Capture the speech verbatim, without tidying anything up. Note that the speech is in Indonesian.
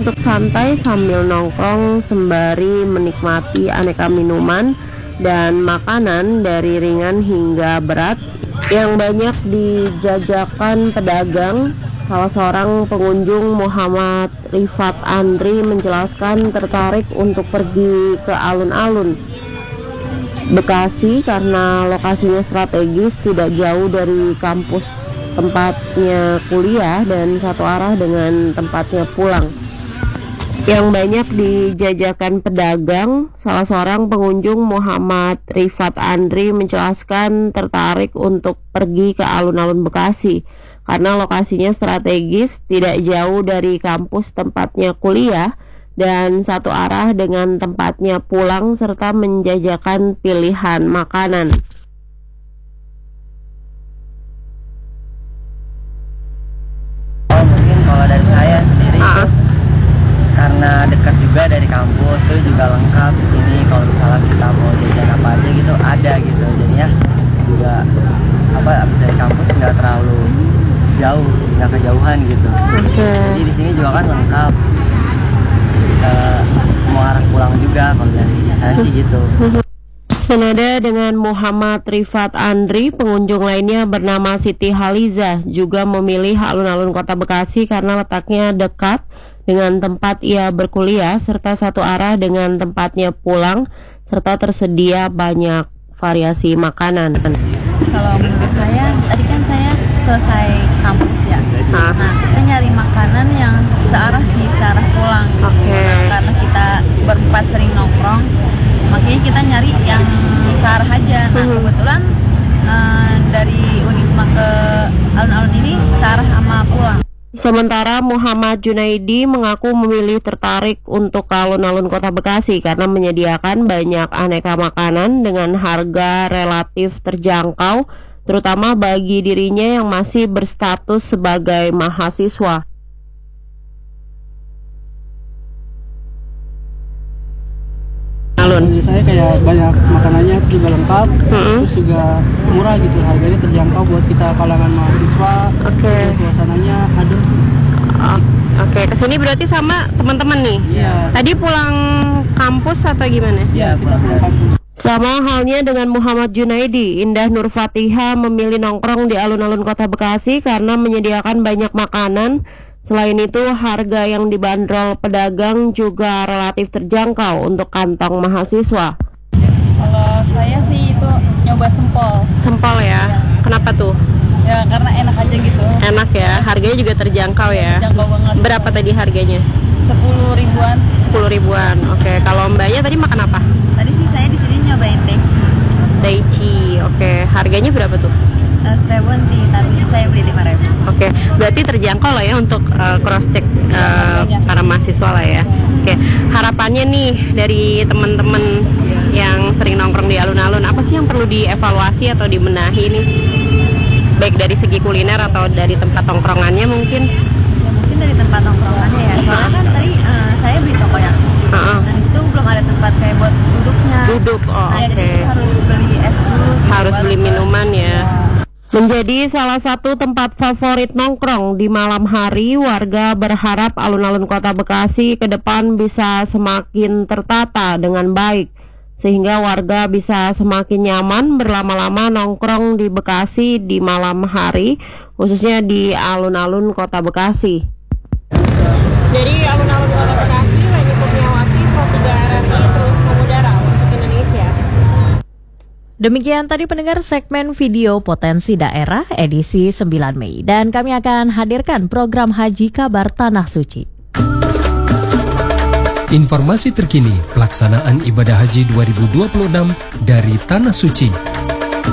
untuk santai sambil nongkrong sembari menikmati aneka minuman dan makanan dari ringan hingga berat yang banyak dijajakan pedagang. Salah seorang pengunjung, Muhammad Rifat Andri, menjelaskan tertarik untuk pergi ke alun-alun Bekasi karena lokasinya strategis, tidak jauh dari kampus tempatnya kuliah dan satu arah dengan tempatnya pulang yang banyak dijajakan pedagang. Salah seorang pengunjung, Muhammad Rifat Andri, menjelaskan tertarik untuk pergi ke alun-alun Bekasi karena lokasinya strategis, tidak jauh dari kampus tempatnya kuliah dan satu arah dengan tempatnya pulang serta menjajakan pilihan makanan. Kalau dari saya sendiri ah. itu karena dekat juga dari kampus, itu juga lengkap di sini. Kalau misalnya kita mau jajan apa aja gitu ada gitu, jadinya juga apa abis dari kampus nggak terlalu jauh, nggak kejauhan gitu. Okay. Jadi di sini juga kan lengkap. E, mau arah pulang juga kalau dari saya sih gitu. Senada dengan Muhammad Rifat Andri, pengunjung lainnya bernama Siti Haliza juga memilih alun-alun Kota Bekasi karena letaknya dekat dengan tempat ia berkuliah serta satu arah dengan tempatnya pulang serta tersedia banyak variasi makanan. Kalau menurut saya, tadi kan saya selesai kampus ya. Hah? Nah, kita nyari makanan yang searah sih, searah pulang. Oke. Okay. Nah, karena kita berempat sering nongkrong, makanya kita nyari yang searah aja. Nah, kebetulan uh, dari Unisma ke alun-alun ini searah sama pulang. Sementara Muhammad Junaidi mengaku memilih tertarik untuk ke alun-alun Kota Bekasi karena menyediakan banyak aneka makanan dengan harga relatif terjangkau, terutama bagi dirinya yang masih berstatus sebagai mahasiswa. Alun. Saya kayak banyak makanannya juga lengkap, mm-hmm. terus juga murah gitu, harganya terjangkau buat kita kalangan mahasiswa. Oke. Okay. Suasananya adem sih. Oh, Oke, okay. Kesini berarti sama teman-teman nih? Iya. Tadi pulang kampus atau gimana? Iya, kita pulang kampus. Sama halnya dengan Muhammad Junaidi, Indah Nur Fatihah memilih nongkrong di alun-alun Kota Bekasi karena menyediakan banyak makanan. Selain itu, harga yang dibanderol pedagang juga relatif terjangkau untuk kantong mahasiswa. Kalau saya sih itu nyoba sempol. Sempol ya? Ya. Kenapa tuh? Ya karena enak aja gitu. Enak ya? Harganya juga terjangkau ya? Terjangkau banget. Berapa tadi harganya? Sepuluh ribuan. Sepuluh ribuan. Oke, kalau mbaknya tadi makan apa? Tadi sih saya di sini nyobain daichi. Daichi, oke. Harganya berapa tuh? Seribuan sih, tapi saya beli lima ribu. Oke, berarti terjangkau lah ya untuk uh, cross check uh, para mahasiswa lah ya. Oke, harapannya nih dari teman-teman yang sering nongkrong di alun-alun, apa sih yang perlu dievaluasi atau dibenahi nih? Baik dari segi kuliner atau dari tempat nongkrongannya mungkin? Ya, mungkin dari tempat nongkrongannya ya. Soalnya kan tadi uh, saya beli takoyaki. Uh-uh. Nah, di situ belum ada tempat kayak buat duduknya. Duduk, oh nah, oke. Okay. Jadi harus beli es dulu. Gitu, harus beli minuman ya. ya. Menjadi salah satu tempat favorit nongkrong di malam hari, warga berharap alun-alun Kota Bekasi ke depan bisa semakin tertata dengan baik, sehingga warga bisa semakin nyaman berlama-lama nongkrong di Bekasi di malam hari, khususnya di alun-alun Kota Bekasi. Jadi alun-alun Kota Bekasi, Leni Kurniawati, Pro tiga R R I terus mengudara untuk Indonesia. Demikian tadi pendengar segmen video Potensi Daerah edisi sembilan Mei. Dan kami akan hadirkan program Haji Kabar Tanah Suci. Informasi terkini pelaksanaan ibadah haji dua ribu dua puluh enam dari Tanah Suci.